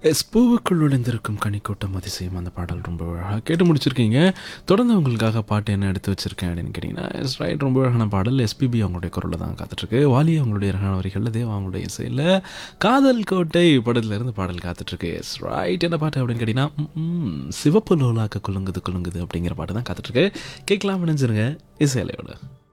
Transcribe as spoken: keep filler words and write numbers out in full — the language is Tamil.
எஸ் பூவுக்குள் நுழைந்திருக்கும் கனிக்கூட்டம் அதிசயம் அந்த பாடல் ரொம்ப அழகாக கேட்டு முடிச்சிருக்கீங்க. தொடர்ந்து உங்களுக்காக பாட்டு என்ன எடுத்து வச்சிருக்கேன் அப்படின்னு கேட்டிங்கன்னா, எஸ் ரைட், ரொம்ப அழகான பாடல். எஸ்பிபி அவங்களுடைய குரலில் தான் காத்துட்ருக்கு. வாலி அவங்களுடைய அழகான வரிகளில், தேவா அவங்களுடைய இசையில் காதல் கோட்டை படத்துலேருந்து பாடல் காத்துட்ருக்கு. எஸ் ரைட், என்ன பாட்டு அப்படின்னு கேட்டிங்கன்னா, ம், சிவப்பு லோலாக்க குலுங்குது குலுங்குது அப்படிங்கிற பாட்டு தான் காத்துட்ருக்கு. கேட்கலாம், நினைஞ்சிருங்க இசையிலையோட.